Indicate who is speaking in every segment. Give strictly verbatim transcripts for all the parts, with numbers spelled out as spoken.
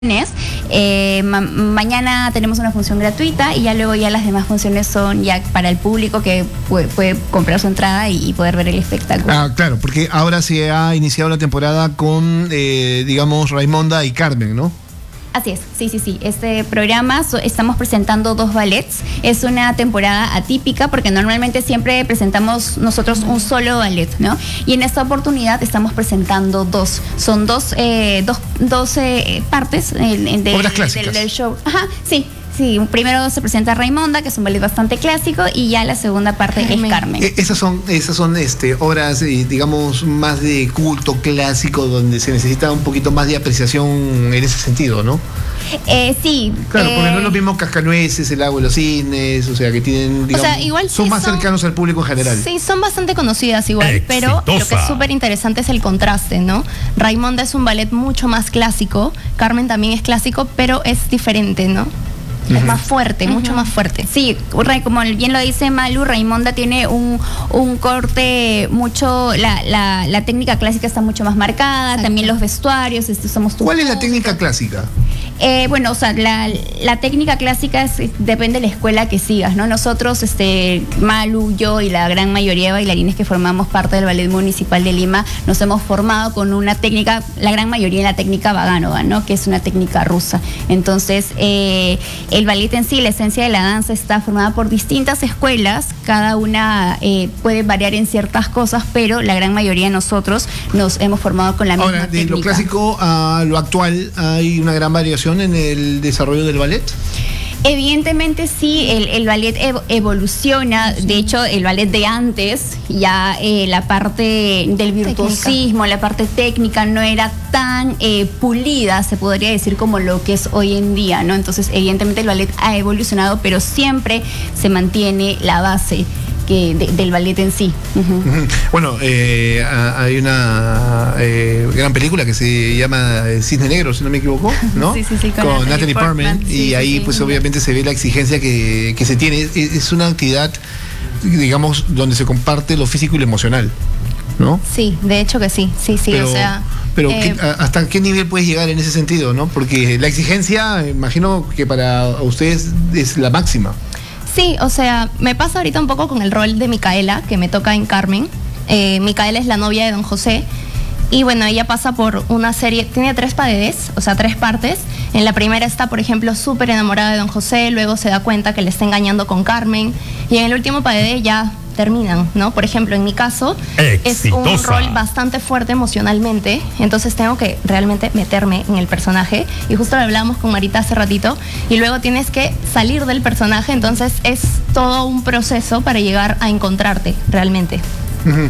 Speaker 1: Eh, ma mañana tenemos una función gratuita y ya luego ya las demás funciones son ya para el público que puede, puede comprar su entrada y, y poder ver el espectáculo.
Speaker 2: Ah, claro, porque ahora se ha iniciado la temporada con, eh, digamos, Raimonda y Carmen, ¿no?
Speaker 1: Así es, sí, sí, sí. Este programa so, estamos presentando dos ballets. Es una temporada atípica porque normalmente siempre presentamos nosotros un solo ballet, ¿no? Y en esta oportunidad estamos presentando dos. Son dos, eh, dos, dos eh, partes eh, de,
Speaker 2: Obras clásicas.
Speaker 1: Del, del show. Ajá, sí. Sí, primero se presenta Raimonda, que es un ballet bastante clásico, y ya la segunda parte Carmen. es Carmen.
Speaker 2: Eh, esas son, esas son este, obras, eh, digamos, más de culto clásico, donde se necesita un poquito más de apreciación en ese sentido, ¿no?
Speaker 1: Eh, sí.
Speaker 2: Claro,
Speaker 1: eh,
Speaker 2: porque no es lo mismo Cascanueces, El Lago de los Cisnes, o sea, que tienen, digamos,
Speaker 3: o sea, igual sí
Speaker 2: son más
Speaker 3: son,
Speaker 2: cercanos al público en general.
Speaker 3: Sí, son bastante conocidas igual, Exitosa. Pero lo que es súper interesante es el contraste, ¿no? Raimonda es un ballet mucho más clásico, Carmen también es clásico, pero es diferente, ¿no? Es uh-huh. más fuerte, uh-huh. mucho más fuerte.
Speaker 1: Sí, como bien lo dice Malu, Raimonda tiene un, un corte mucho, la, la, la técnica clásica está mucho más marcada, Exacto. también los vestuarios, este, somos
Speaker 2: ¿Cuál es la técnica clásica?
Speaker 1: Eh, bueno, o sea, la, la técnica clásica es, depende de la escuela que sigas, ¿no? Nosotros, este, Malu, yo y la gran mayoría de bailarines que formamos parte del Ballet Municipal de Lima, nos hemos formado con una técnica, la gran mayoría en la técnica Vaganova, ¿no? Que es una técnica rusa. Entonces, eh, el ballet en sí, la esencia de la danza está formada por distintas escuelas, cada una eh, puede variar en ciertas cosas, pero la gran mayoría de nosotros nos hemos formado con la misma
Speaker 2: Ahora, de
Speaker 1: técnica.
Speaker 2: lo clásico a lo actual, ¿hay una gran variación en el desarrollo del ballet?
Speaker 1: Evidentemente sí, el, el ballet ev evoluciona, sí. De hecho el ballet de antes, ya eh, la parte del virtuosismo, técnica. La parte técnica no era tan eh, pulida, se podría decir, como lo que es hoy en día, ¿no? Entonces evidentemente el ballet ha evolucionado, pero siempre se mantiene la base que de, del ballet en sí. Uh-huh.
Speaker 2: Bueno, eh, hay una eh, gran película que se llama Cisne Negro, si no me equivoco, ¿no?
Speaker 1: Sí, sí, sí,
Speaker 2: con, con Natalie Portman, Portman sí, y ahí sí, pues sí. obviamente se ve la exigencia que, que se tiene. Es, es una actividad, digamos, donde se comparte lo físico y lo emocional, ¿no?
Speaker 3: Sí, de hecho que sí, sí, sí,
Speaker 2: pero,
Speaker 3: o sea...
Speaker 2: Pero
Speaker 3: eh,
Speaker 2: ¿qué, ¿hasta qué nivel puedes llegar en ese sentido, no? Porque la exigencia, imagino que para ustedes es la máxima.
Speaker 3: Sí, o sea, me pasa ahorita un poco con el rol de Micaela, que me toca en Carmen. Eh, Micaela es la novia de Don José. Y bueno, ella pasa por una serie, tiene tres paredes, o sea, tres partes. En la primera está, por ejemplo, súper enamorada de Don José, luego se da cuenta que le está engañando con Carmen. Y en el último pared ya terminan, ¿no? Por ejemplo, en mi caso, Exitosa. Es un rol bastante fuerte emocionalmente, entonces tengo que realmente meterme en el personaje. Y justo lo hablábamos con Marita hace ratito, y luego tienes que salir del personaje, entonces es todo un proceso para llegar a encontrarte realmente.
Speaker 2: Uh-huh.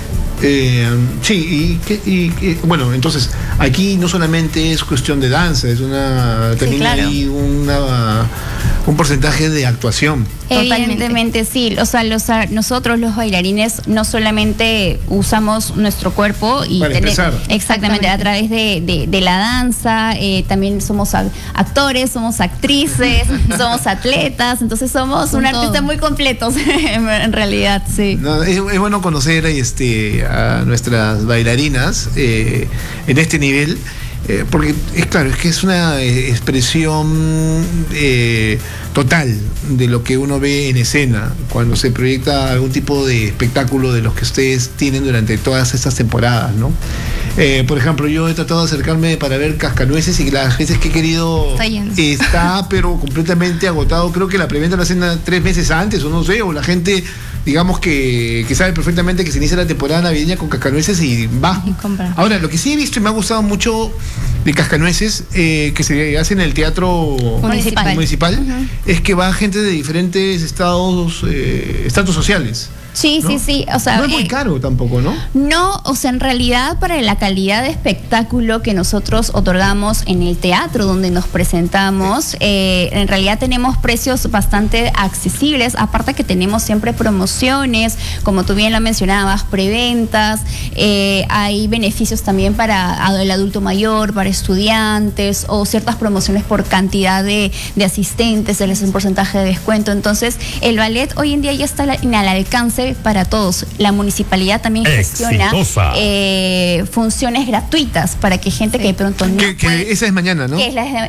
Speaker 2: Eh, sí, y, y, y bueno, entonces aquí no solamente es cuestión de danza, es una también sí, claro. hay una, un porcentaje de actuación.
Speaker 1: Evidentemente sí, o sea, los, nosotros los bailarines no solamente usamos nuestro cuerpo y
Speaker 2: para
Speaker 1: tener,
Speaker 2: exactamente,
Speaker 1: exactamente a través de, de, de la danza, eh, también somos actores, somos actrices, somos atletas, entonces somos un artista muy completos en realidad, sí.
Speaker 2: No, es, es bueno conocer este, a nuestras bailarinas eh, en este nivel. Eh, porque es claro, es que es una eh, expresión eh, total de lo que uno ve en escena cuando se proyecta algún tipo de espectáculo de los que ustedes tienen durante todas estas temporadas, ¿no? Eh, por ejemplo, yo he tratado de acercarme para ver Cascanueces y las veces que he querido está, está pero completamente agotado. Creo que la preventa la hacen tres meses antes, o no sé, o la gente, digamos que, que sabe perfectamente que se inicia la temporada navideña con Cascanueces y va. Y ahora, lo que sí he visto y me ha gustado mucho de Cascanueces, eh, que se hace en el teatro municipal, municipal uh-huh. es que va gente de diferentes estados, eh, estatus sociales.
Speaker 1: Sí, ¿no? sí, sí. O sea,
Speaker 2: no es muy caro eh, tampoco, ¿no?
Speaker 1: No, o sea, en realidad para la calidad de espectáculo que nosotros otorgamos en el teatro donde nos presentamos, eh, en realidad tenemos precios bastante accesibles, aparte que tenemos siempre promociones, como tú bien lo mencionabas, preventas, eh, hay beneficios también para el adulto mayor, para estudiantes, o ciertas promociones por cantidad de, de asistentes, se les hace un porcentaje de descuento. Entonces, el ballet hoy en día ya está al alcance clase para todos. La municipalidad también gestiona eh, funciones gratuitas para que gente sí. que de pronto no
Speaker 2: que, que
Speaker 1: puede,
Speaker 2: esa es mañana, ¿no?
Speaker 1: Que es la,